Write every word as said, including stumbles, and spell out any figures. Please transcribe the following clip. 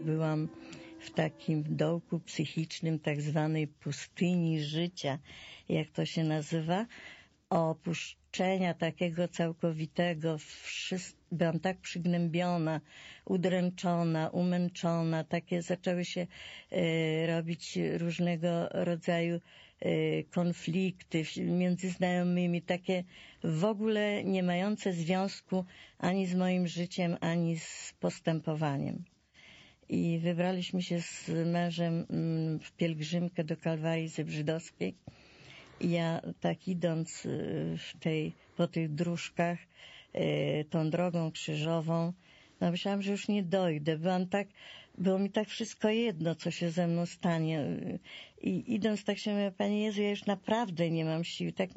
byłam w takim dołku psychicznym, tak zwanej pustyni życia, jak to się nazywa, opuszczenia takiego całkowitego, wszystko, byłam tak przygnębiona, udręczona, umęczona, takie zaczęły się e, robić różnego rodzaju e, konflikty między znajomymi, takie w ogóle nie mające związku ani z moim życiem, ani z postępowaniem. I wybraliśmy się z mężem w pielgrzymkę do Kalwarii Zebrzydowskiej. I ja tak idąc w tej, po tych dróżkach, tą drogą krzyżową, no myślałam, że już nie dojdę. Byłam tak, było mi tak wszystko jedno, co się ze mną stanie. I idąc tak się mówię, Panie Jezu, ja już naprawdę nie mam sił. Tak